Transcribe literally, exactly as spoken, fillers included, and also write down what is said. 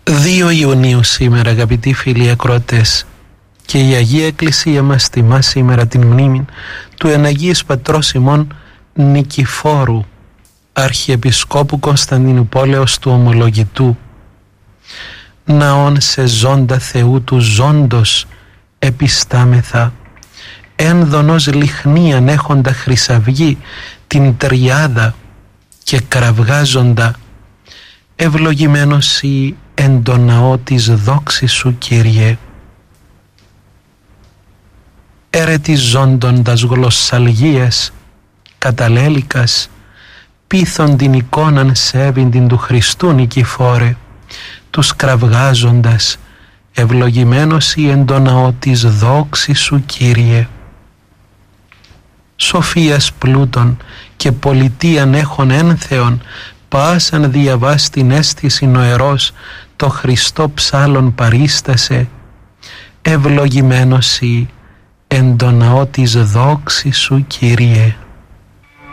δύο Ιουνίου σήμερα, αγαπητοί φίλοι ακροατές, και η Αγία Εκκλησία μας τιμά σήμερα την μνήμη του Εναγίης Πατρός ημών Νικηφόρου, Αρχιεπισκόπου Κωνσταντινουπόλεως του Ομολογητού. Ναόν σε ζώντα Θεού του ζώντος επιστάμεθα, ένδονος λιχνίαν έχοντα χρυσαυγή την τριάδα και κραυγάζοντα, ευλογημένος η εν το ναό της δόξης σου, Κύριε. Ερετιζόντοντας γλωσσαλγίες καταλέλικας, πείθον την εικόναν σέβην την του Χριστού Νικηφόρε, τους κραυγάζοντας, ευλογημένος η εν το ναό της δόξης σου, Κύριε. Σοφίας πλούτων και πολιτείαν έχων ένθεων, πάσαν διαβάς την αίσθηση νοερός, το Χριστό ψάλλον παρίστασε, ευλογημένος η εν το ναό της δόξης σου, Κύριε.